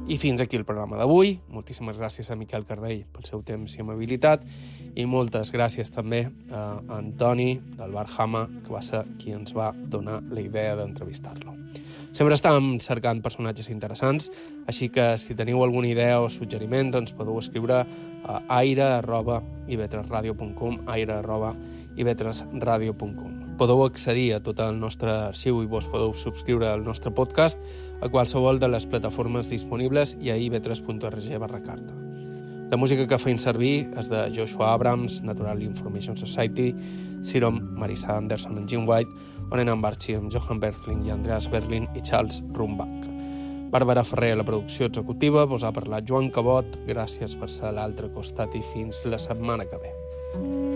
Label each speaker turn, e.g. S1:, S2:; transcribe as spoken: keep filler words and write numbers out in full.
S1: I fins aquí el programa d'avui. Moltíssimes gràcies a Miquel Cardell pel seu temps i amabilitat i moltes gràcies també a Antoni del Bar Hama, que va ser qui ens va donar la idea d'entrevistar-lo. Sempre estàvem cercant personatges interessants, així que si teniu alguna idea o suggeriment ens podeu escriure a aire arroba i ve tres ràdio punt com, aire arroba i ve tres ràdio punt com. Podeu accedir a tot el nostre arxiu i vos podeu subscriure al nostre podcast a qualsevol de les plataformes disponibles i a i ve tres punt org barra carta. La música que feim servir és de Joshua Abrams, Natural Information Society, Sirom, Marisa Anderson i Jim White, Onen Ambarchi amb Johan Berthling i Andreas Berlin i Charles Rumbach. Bàrbara Ferrer a la producció executiva, vos ha parlat Joan Cabot, gràcies per ser a l'altre costat i fins la setmana que ve.